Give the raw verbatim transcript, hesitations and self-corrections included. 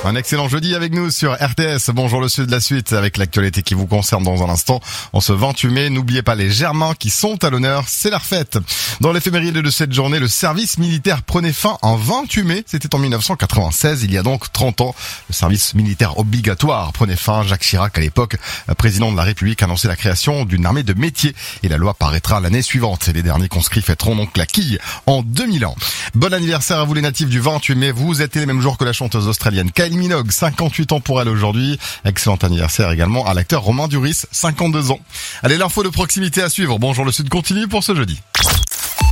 Un excellent jeudi avec nous sur R T S. Bonjour le Sud de la suite avec l'actualité qui vous concerne dans un instant. En ce vingt-huit mai, n'oubliez pas les Germains qui sont à l'honneur, c'est la fête. Dans l'éphéméride de cette journée, le service militaire prenait fin en vingt-huit mai. C'était en mille neuf cent quatre-vingt-seize, il y a donc trente ans. Le service militaire obligatoire prenait fin. Jacques Chirac, à l'époque, président de la République, annonçait la création d'une armée de métier. Et la loi paraîtra l'année suivante. Et les derniers conscrits fêteront donc la quille en deux mille ans. Bon anniversaire à vous les natifs du vingt-huit mai. Vous êtes les mêmes jours que la chanteuse australienne Kylie Minogue, cinquante-huit ans pour elle aujourd'hui. Excellent anniversaire également à l'acteur Romain Duris, cinquante-deux ans. Allez, l'info de proximité à suivre. Bonjour le Sud continue pour ce jeudi.